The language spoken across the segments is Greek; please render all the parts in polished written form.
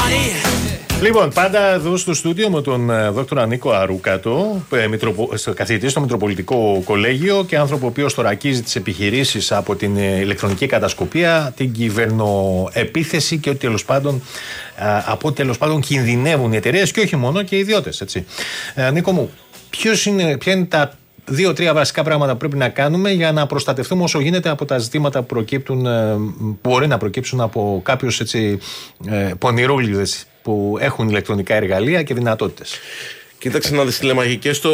Λοιπόν, πάντα εδώ στο στούντιο με τον δόκτωρα Νίκο Αρούκατο, καθηγητή στο Μητροπολιτικό Κολέγιο και άνθρωπο ο οποίος θωρακίζει τις επιχειρήσεις από την ηλεκτρονική κατασκοπία, την κυβερνοεπίθεση και ότι τέλος πάντων κινδυνεύουν οι εταιρείες και όχι μόνο και οι ιδιώτες. Έτσι. Νίκο μου, ποια είναι τα 2-3 βασικά πράγματα που πρέπει να κάνουμε για να προστατευτούμε όσο γίνεται από τα ζητήματα που μπορεί να προκύψουν από κάποιους πονηρούλιδες που έχουν ηλεκτρονικά εργαλεία και δυνατότητες? Κοίταξε να δεις, τηλεμαχική στο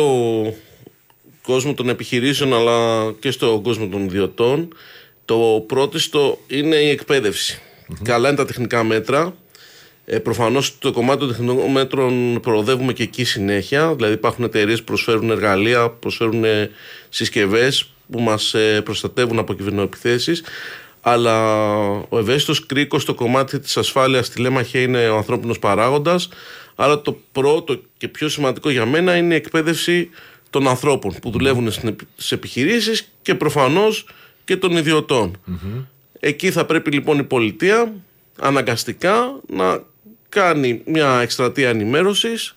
κόσμο των επιχειρήσεων αλλά και στο κόσμο των ιδιωτών, το πρώτο είναι η εκπαίδευση. Καλά είναι τα τεχνικά μέτρα. Προφανώς το κομμάτι των τεχνικών μέτρων προοδεύουμε και εκεί συνέχεια. Δηλαδή υπάρχουν εταιρείες που προσφέρουν εργαλεία, προσφέρουν συσκευές που μας προστατεύουν από κυβερνοεπιθέσεις. Αλλά ο ευαίσθητος κρίκος στο κομμάτι της ασφάλειας στη τηλέμαχη είναι ο ανθρώπινος παράγοντας. Άρα το πρώτο και πιο σημαντικό για μένα είναι η εκπαίδευση των ανθρώπων που δουλεύουν στις επιχειρήσεις και προφανώς και των ιδιωτών. Εκεί θα πρέπει λοιπόν η πολιτεία αναγκαστικά να κάνει μια εκστρατεία ενημέρωσης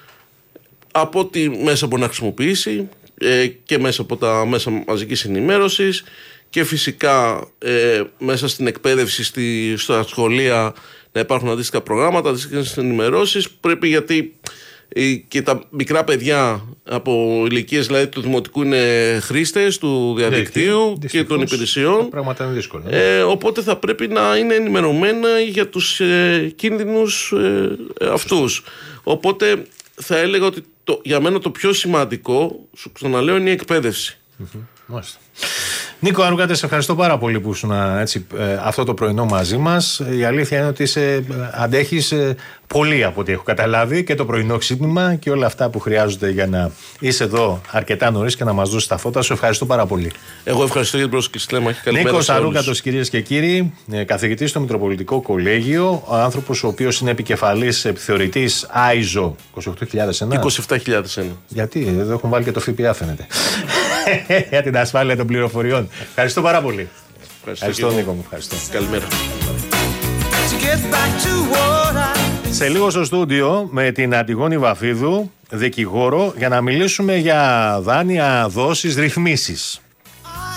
από ό,τι μέσα μπορεί να χρησιμοποιήσει και μέσα από τα μέσα μαζικής ενημέρωσης και φυσικά μέσα στην εκπαίδευση στα σχολεία να υπάρχουν αντίστοιχα προγράμματα, αντίστοιχες ενημερώσεις. Πρέπει, γιατί και τα μικρά παιδιά από ηλικίες δηλαδή του δημοτικού είναι χρήστες του διαδικτύου και των υπηρεσιών. Πράγματα είναι δύσκολα. Οπότε θα πρέπει να είναι ενημερωμένα για τους κίνδυνους αυτούς. Οπότε θα έλεγα ότι για μένα το πιο σημαντικό, σου ξαναλέω, είναι η εκπαίδευση. Μάλιστα. Νίκο Αρούκατε, σε ευχαριστώ πάρα πολύ που ήσουν αυτό το πρωινό μαζί μας. Η αλήθεια είναι ότι αντέχεις πολύ από ό,τι έχω καταλάβει, και το πρωινό ξύπνημα και όλα αυτά που χρειάζονται για να είσαι εδώ αρκετά νωρίς και να μας δώσεις τα φώτα. Σου ευχαριστώ πάρα πολύ. Εγώ ευχαριστώ για την πρόσκληση. Νίκος Αρούκατος, κυρίες και κύριοι, καθηγητής στο Μητροπολιτικό Κολέγιο, ο άνθρωπος ο οποίος είναι επικεφαλής επιθεωρητής ISO 28001. 27.001. Γιατί, εδώ έχουν βάλει και το ΦΠΑ, φαίνεται. Για την ασφάλεια των πληροφοριών. Ευχαριστώ πάρα πολύ. Ευχαριστώ Νίκο μου. Ευχαριστώ. Καλημέρα. Σε λίγο στο στούντιο με την Αντιγόνη Βαφίδου, δικηγόρο, για να μιλήσουμε για δάνεια, δόσεις, ρυθμίσεις.